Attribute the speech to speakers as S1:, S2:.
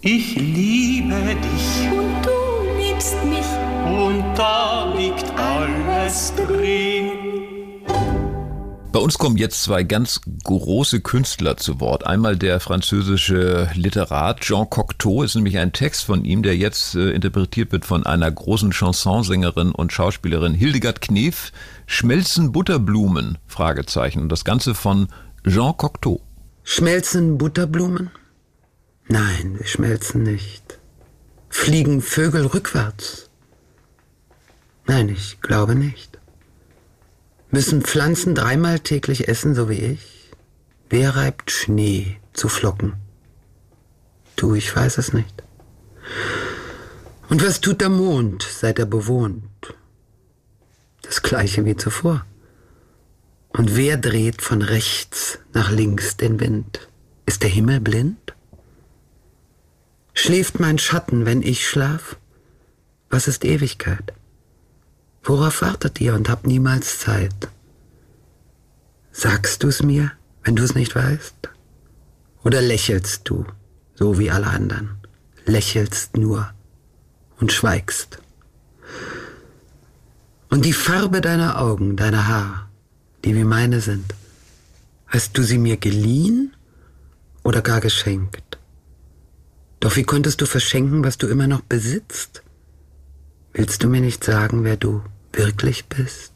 S1: Ich liebe dich
S2: und du liebst mich
S1: und da liegt alles drin.
S3: Bei uns kommen jetzt zwei ganz große Künstler zu Wort. Einmal der französische Literat Jean Cocteau, ist nämlich ein Text von ihm, der jetzt interpretiert wird von einer großen Chansonsängerin und Schauspielerin Hildegard Knef. Schmelzen Butterblumen? Fragezeichen. Und das Ganze von Jean Cocteau.
S4: Schmelzen Butterblumen? Nein, sie schmelzen nicht. Fliegen Vögel rückwärts? Nein, ich glaube nicht. Müssen Pflanzen dreimal täglich essen, so wie ich? Wer reibt Schnee zu Flocken? Du, ich weiß es nicht. Und was tut der Mond, seit er bewohnt? Das Gleiche wie zuvor. Und wer dreht von rechts nach links den Wind? Ist der Himmel blind? Schläft mein Schatten, wenn ich schlaf? Was ist Ewigkeit? Worauf wartet ihr und habt niemals Zeit? Sagst du's mir, wenn du's nicht weißt? Oder lächelst du, so wie alle anderen? Lächelst nur und schweigst. Und die Farbe deiner Augen, deiner Haare, die wie meine sind, hast du sie mir geliehen oder gar geschenkt? Doch wie konntest du verschenken, was du immer noch besitzt? Willst du mir nicht sagen, wer du wirklich bist?